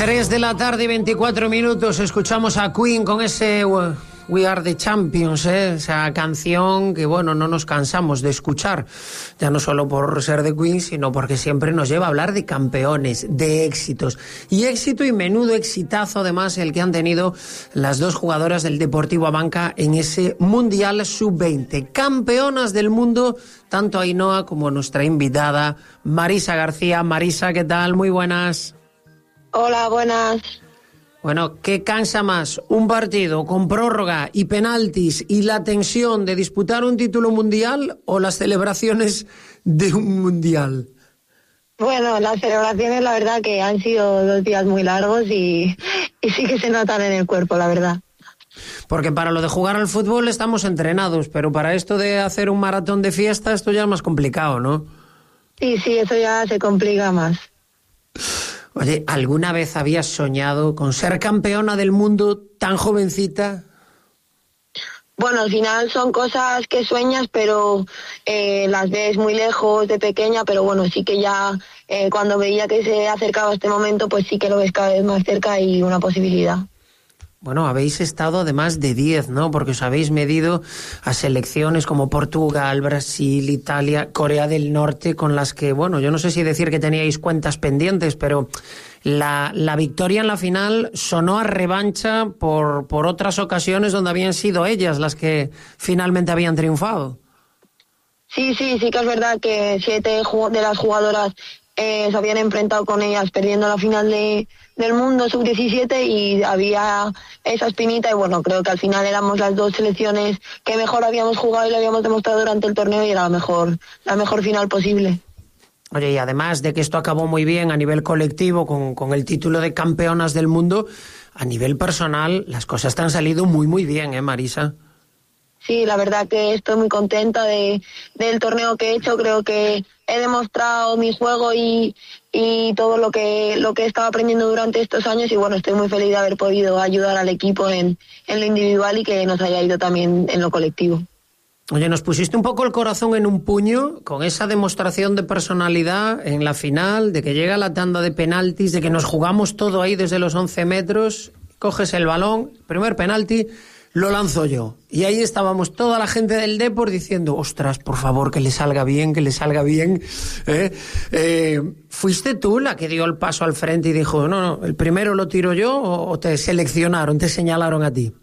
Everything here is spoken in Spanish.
3 de la tarde y 24 minutos, escuchamos a Queen con ese We Are the Champions, esa canción que, bueno, no nos cansamos de escuchar, ya no solo por ser de Queen, sino porque siempre nos lleva a hablar de campeones, de éxitos. Y éxito y menudo exitazo, además, el que han tenido las dos jugadoras del Deportivo Abanca en ese Mundial Sub-20. Campeonas del mundo, tanto Ainhoa como nuestra invitada, Marisa García. Marisa, ¿qué tal? Muy buenas. Hola, buenas. Bueno, ¿qué cansa más? ¿Un partido con prórroga y penaltis y la tensión de disputar un título mundial o las celebraciones de un mundial? Bueno, las celebraciones la verdad que han sido 2 días muy largos y sí que se notan en el cuerpo, la verdad. Porque para lo de jugar al fútbol estamos entrenados, pero para esto de hacer un maratón de fiesta, esto ya es más complicado, ¿no? Sí, eso ya se complica más. Oye, ¿alguna vez habías soñado con ser campeona del mundo tan jovencita? Bueno, al final son cosas que sueñas, pero las ves muy lejos de pequeña, pero bueno, sí que ya cuando veía que se acercaba este momento, pues sí que lo ves cada vez más cerca y una posibilidad. Bueno, habéis estado además de 10, ¿no? Porque os habéis medido a selecciones como Portugal, Brasil, Italia, Corea del Norte, con las que, bueno, yo no sé si decir que teníais cuentas pendientes, pero la victoria en la final sonó a revancha por otras ocasiones donde habían sido ellas las que finalmente habían triunfado. Sí que es verdad que 7 de las jugadoras se habían enfrentado con ellas perdiendo la final del mundo sub-17 y había esa espinita y bueno, creo que al final éramos las 2 selecciones que mejor habíamos jugado y lo habíamos demostrado durante el torneo y era la mejor final posible. Oye, y además de que esto acabó muy bien a nivel colectivo con el título de campeonas del mundo, a nivel personal las cosas te han salido muy muy bien, Marisa. Sí, la verdad que estoy muy contenta del torneo que he hecho. Creo que he demostrado mi juego y todo lo que he estado aprendiendo durante estos años y bueno, estoy muy feliz de haber podido ayudar al equipo en lo individual y que nos haya ido también en lo colectivo. Oye, nos pusiste un poco el corazón en un puño con esa demostración de personalidad en la final, de que llega la tanda de penaltis, de que nos jugamos todo ahí desde los 11 metros, coges el balón, primer penalti, lo lanzo yo. Y ahí estábamos toda la gente del Depor diciendo, ostras, por favor, que le salga bien, que le salga bien. ¿Fuiste tú la que dio el paso al frente y dijo, no, el primero lo tiro yo o te seleccionaron, te señalaron a ti?